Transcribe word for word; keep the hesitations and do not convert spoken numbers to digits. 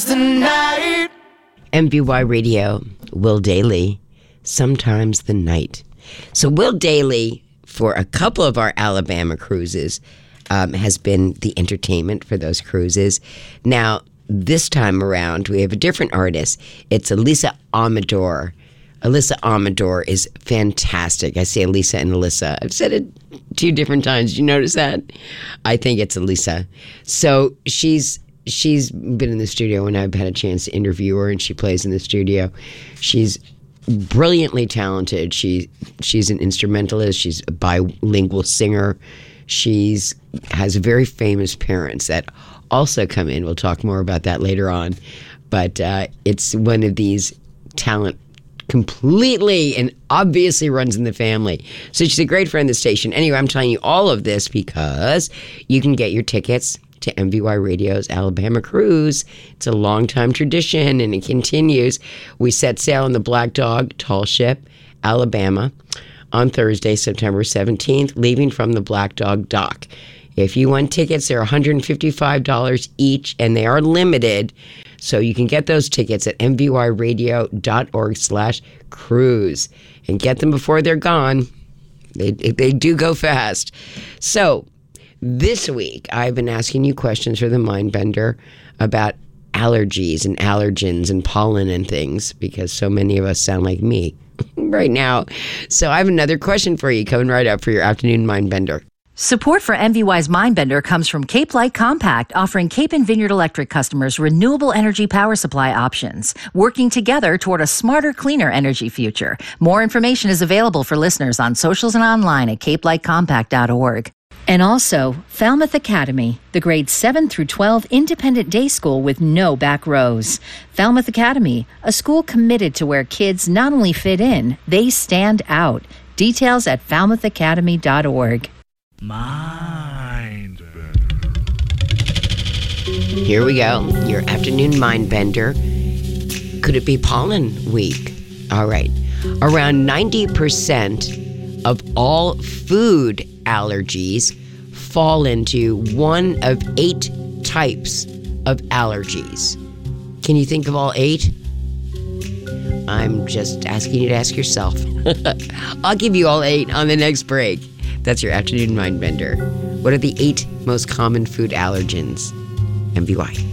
Tonight. M V Y Radio, Will Dailey, Sometimes the Night. So Will Dailey, for a couple of our Alabama cruises, um, has been the entertainment for those cruises. Now, this time around, we have a different artist. It's Alyssa Amador. Alyssa Amador is fantastic. I say Alyssa and Alyssa. I've said it two different times. Did you notice that? I think it's Alyssa. So she's she's been in the studio when I've had a chance to interview her, and she plays in the studio. She's brilliantly talented. She she's an instrumentalist. She's a bilingual singer. She's has very famous parents that also come in. We'll talk more about that later on. But uh, it's one of these talent completely and obviously runs in the family. So she's a great friend of the station. Anyway, I'm telling you all of this because you can get your tickets to M V Y Radio's Alabama Cruise. It's a long-time tradition, and it continues. We set sail on the Black Dog Tall Ship, Alabama, on Thursday, September seventeenth, leaving from the Black Dog dock. If you want tickets, they're one hundred fifty-five dollars each, and they are limited. So you can get those tickets at m v y radio dot org slash cruise and get them before they're gone. They, they do go fast. So this week, I've been asking you questions for the Mindbender about allergies and allergens and pollen and things, because so many of us sound like me right now. So I have another question for you coming right up for your afternoon Mindbender. Support for M V Y's Mindbender comes from Cape Light Compact, offering Cape and Vineyard Electric customers renewable energy power supply options, working together toward a smarter, cleaner energy future. More information is available for listeners on socials and online at cape light compact dot org. And also, Falmouth Academy, the grades seven through twelve independent day school with no back rows. Falmouth Academy, a school committed to where kids not only fit in, they stand out. Details at falmouth academy dot org. Mindbender. Here we go, your afternoon Mindbender. Could it be pollen week? All right. Around ninety percent of all food allergies fall into one of eight types of allergies. Can you think of all eight? I'm just asking you to ask yourself. I'll give you all eight on the next break. That's your afternoon Mindbender. What are the eight most common food allergens? M V Y.